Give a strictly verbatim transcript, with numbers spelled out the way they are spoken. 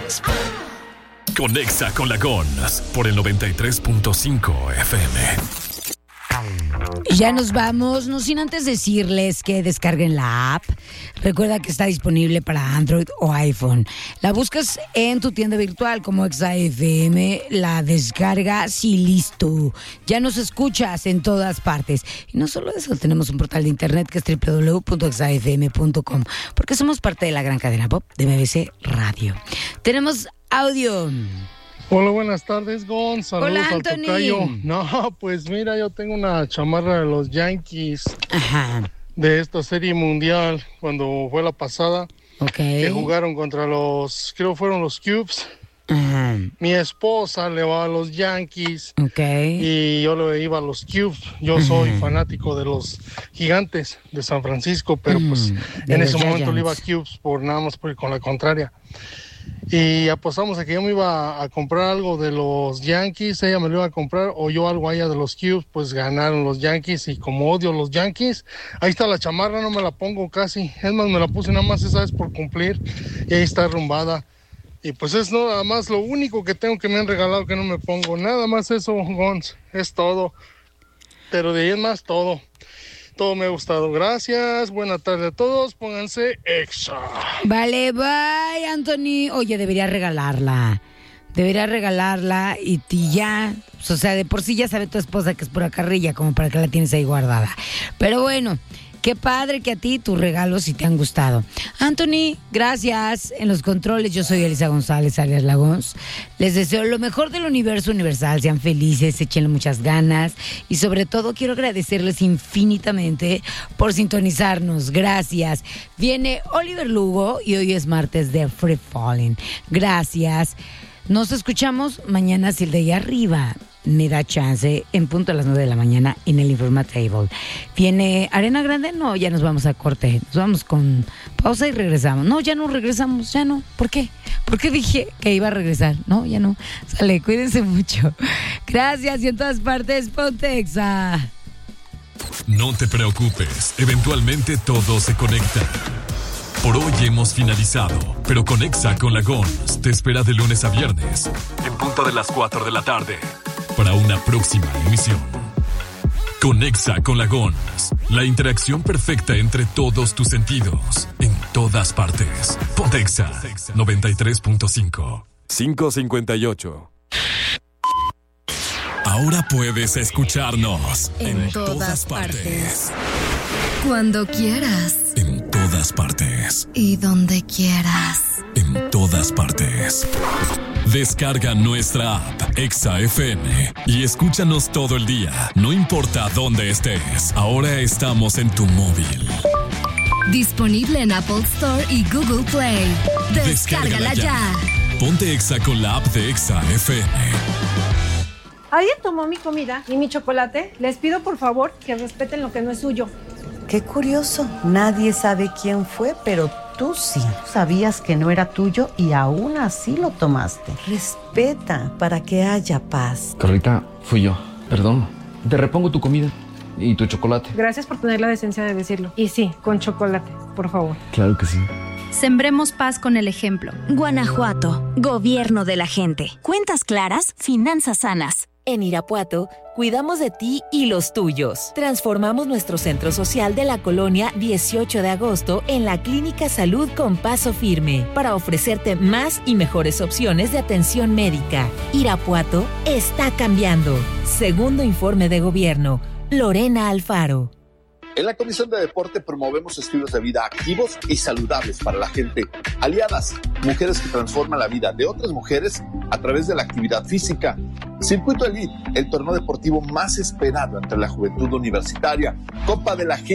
Conexa con la Gons por el noventa y tres punto cinco F M. Ya nos vamos, no sin antes decirles que descarguen la app. Recuerda que está disponible para Android o iPhone. La buscas en tu tienda virtual como Exa F M, la descargas y listo. Ya nos escuchas en todas partes. Y no solo eso, tenemos un portal de internet que es doble u doble u doble u punto exa f m punto com, porque somos parte de la gran cadena pop de M B C Radio. Tenemos audio. Hola, buenas tardes, Gon. Saludos. Hola, al Anthony. tocayo. No, pues mira, yo tengo una chamarra de los Yankees. Ajá. De esta serie mundial, cuando fue la pasada. Ok. Que jugaron contra los, creo fueron los Cubs. Ajá. Mi esposa le va a los Yankees. Ok. Y yo le iba a los Cubs. Yo soy uh-huh. fanático de los Gigantes de San Francisco, pero uh-huh. pues de en ese momento le iba a Cubs por nada más por ir con la contraria. Y apostamos a que yo me iba a comprar algo de los Yankees, ella me lo iba a comprar, o yo algo a ella de los Cubs. Pues ganaron los Yankees, y como odio los Yankees, ahí está la chamarra, no me la pongo casi, es más, me la puse nada más esa vez por cumplir, y ahí está arrumbada. Y pues es nada más lo único que tengo que me han regalado que no me pongo, nada más eso, Gons, es todo, pero de ahí es más todo. Todo me ha gustado. Gracias. Buena tarde a todos. Pónganse Exa. Vale, bye, Anthony. Oye, debería regalarla. Debería regalarla y, y ya. Pues, o sea, de por sí ya sabe tu esposa que es pura carrilla, como para que la tienes ahí guardada. Pero bueno, qué padre que a ti tus regalos sí te han gustado. Anthony, gracias. En los controles, yo soy Elisa González, alias La Gons. Les deseo lo mejor del universo universal. Sean felices, échenle muchas ganas. Y sobre todo, quiero agradecerles infinitamente por sintonizarnos. Gracias. Viene Oliver Lugo y hoy es martes de Free Falling. Gracias. Nos escuchamos mañana si el de allá arriba me da chance, en punto a las nueve de la mañana en el Informatable. ¿Viene Arena Grande? No, ya nos vamos a corte. Nos vamos con pausa y regresamos. No, ya no regresamos, ya no. ¿Por qué? ¿Por qué dije que iba a regresar? No, ya no. Sale, cuídense mucho. Gracias y en todas partes, ponte Exa. No te preocupes, eventualmente todo se conecta. Por hoy hemos finalizado, pero con Exa con la Gons te espera de lunes a viernes, en punto de las cuatro de la tarde, para una próxima emisión. Con Exa con la Gons, la interacción perfecta entre todos tus sentidos, en todas partes. Ponte Exa noventa y tres punto cinco. cinco cincuenta y ocho. Ahora puedes escucharnos en, en todas, todas partes. partes. Cuando quieras. En todas partes. Y donde quieras. En todas partes. Descarga nuestra app Exa F M y escúchanos todo el día. No importa dónde estés. Ahora estamos en tu móvil. Disponible en Apple Store y Google Play. Descárgala, Descárgala ya. ya. Ponte Exa con la app de Exa F M. ¿Alguien tomó mi comida y mi chocolate? Les pido por favor que respeten lo que no es suyo. Qué curioso, nadie sabe quién fue, pero tú sí. Sabías que no era tuyo y aún así lo tomaste. Respeta para que haya paz. Carlita, fui yo, perdón. Te repongo tu comida y tu chocolate. Gracias por tener la decencia de decirlo. Y sí, con chocolate, por favor. Claro que sí. Sembremos paz con el ejemplo. Guanajuato, gobierno de la gente. Cuentas claras, finanzas sanas. En Irapuato, cuidamos de ti y los tuyos. Transformamos nuestro centro social de la colonia dieciocho de agosto en la Clínica Salud con Paso Firme para ofrecerte más y mejores opciones de atención médica. Irapuato está cambiando. Segundo informe de gobierno. Lorena Alfaro. En la Comisión de Deporte promovemos estilos de vida activos y saludables para la gente. Aliadas, mujeres que transforman la vida de otras mujeres a través de la actividad física. Circuito Elite, el torneo deportivo más esperado entre la juventud universitaria. Copa de la Gente.